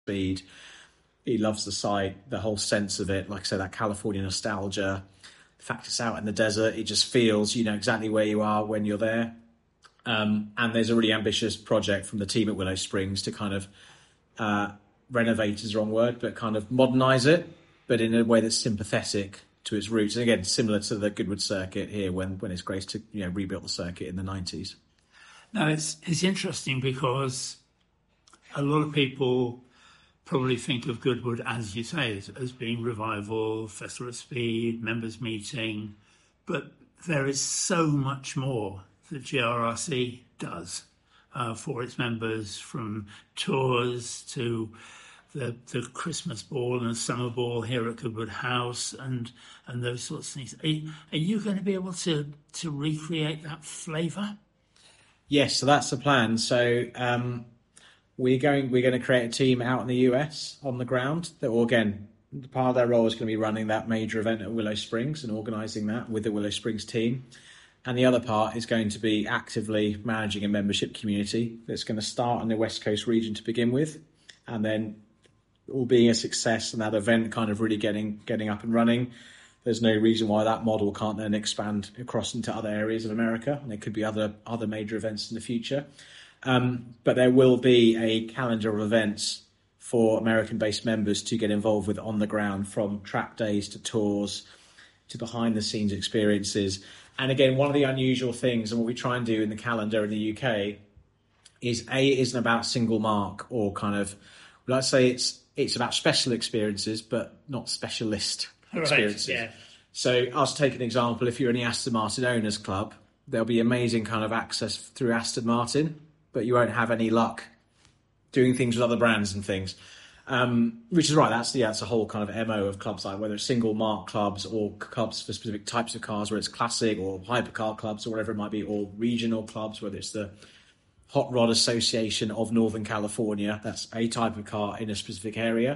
speed. He loves the site, the whole sense of it. Like I say, that California nostalgia. The fact it's out in the desert, it just feels you know exactly where you are when you're there. And there's a really ambitious project from the team at Willow Springs to kind of renovate is the wrong word, but kind of modernise it, but in a way that's sympathetic to its roots. And again, similar to the Goodwood circuit here when it's Grace took, rebuilt the circuit in the 90s. Now, it's interesting because a lot of people probably think of Goodwood, as you say, as being revival, Festival of Speed, members meeting, but there is so much more that GRRC does for its members, from tours to the Christmas ball and summer ball here at Goodwood House and those sorts of things. Are you going to be able to recreate that flavour? Yes, so that's the plan. So we're going to create a team out in the US on the ground that will, again, part of their role is going to be running that major event at Willow Springs and organising that with the Willow Springs team. And the other part is going to be actively managing a membership community that's going to start in the West Coast region to begin with, and then all being a success and that event kind of really getting up and running. There's no reason why that model can't then expand across into other areas of America, and there could be other major events in the future. But there will be a calendar of events for American-based members to get involved with on the ground, from track days to tours to behind-the-scenes experiences. And again, one of the unusual things, and what we try and do in the calendar in the UK, is it isn't about single mark or kind of, let's say it's about special experiences, but not specialist experiences. Right, yeah. So I'll take an example. If you're in the Aston Martin Owners Club, there'll be amazing kind of access through Aston Martin, but you won't have any luck doing things with other brands and things. Which is right. That's a whole kind of MO of clubs, like whether it's single mark clubs or clubs for specific types of cars, where it's classic or hypercar clubs or whatever it might be, or regional clubs, whether it's the Hot Rod Association of Northern California. That's a type of car in a specific area.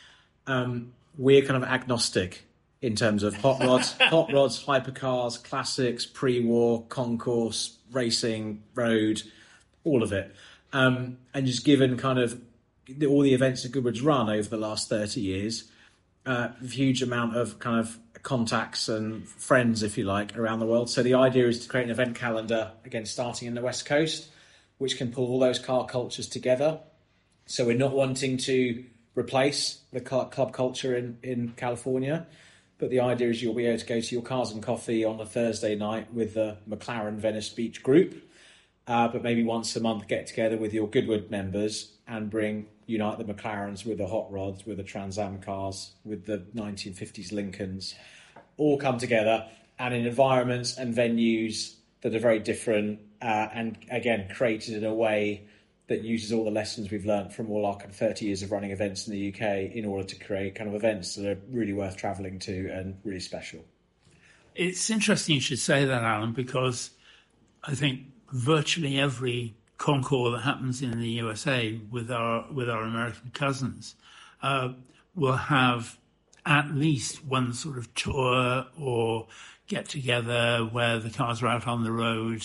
We're kind of agnostic in terms of hot rods, hypercars, classics, pre-war, concourse, racing, road, all of it. And just given kind of all the events that Goodwood's run over the last 30 years, a huge amount of kind of contacts and friends, if you like, around the world. So the idea is to create an event calendar, again, starting in the West Coast, which can pull all those car cultures together. So we're not wanting to replace the club culture in California, but the idea is you'll be able to go to your Cars and Coffee on a Thursday night with the McLaren Venice Beach group, but maybe once a month get together with your Goodwood members and unite the McLarens with the hot rods, with the Trans Am cars, with the 1950s Lincolns, all come together, and in environments and venues that are very different, and again created in a way that uses all the lessons we've learned from all our 30 years of running events in the UK in order to create kind of events that are really worth travelling to and really special. It's interesting you should say that, Alan, because I think virtually every concours that happens in the USA with our American cousins will have at least one sort of tour or get together where the cars are out on the road,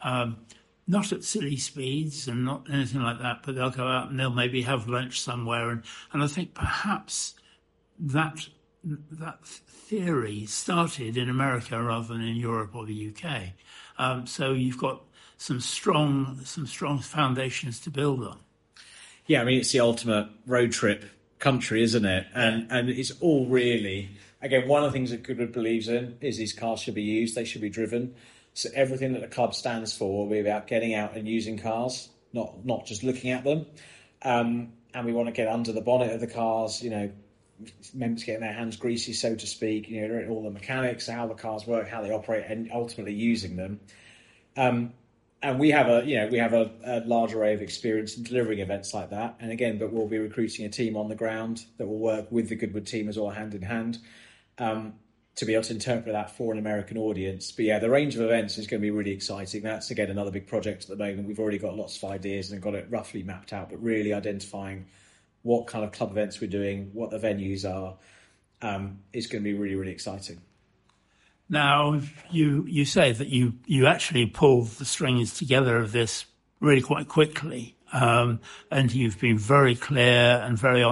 not at silly speeds and not anything like that, but they'll go out and they'll maybe have lunch somewhere. And I think perhaps that theory started in America rather than in Europe or the UK. So you've got some strong foundations to build on. Yeah, I mean, it's the ultimate road trip country, isn't it? And it's all really, again, one of the things that Goodwood believes in is these cars should be used, they should be driven. So everything that the club stands for will be about getting out and using cars, not just looking at them. And we want to get under the bonnet of the cars, members getting their hands greasy, so to speak, all the mechanics, how the cars work, how they operate, and ultimately using them. And we have a large array of experience in delivering events like that. And again, but we'll be recruiting a team on the ground that will work with the Goodwood team as well, hand in hand, to be able to interpret that for an American audience. But yeah, the range of events is going to be really exciting. That's, again, another big project at the moment. We've already got lots of ideas and got it roughly mapped out, but really identifying what kind of club events we're doing, what the venues are, is going to be really, really exciting. Now, you say that you actually pulled the strings together of this really quite quickly. and you've been very clear and very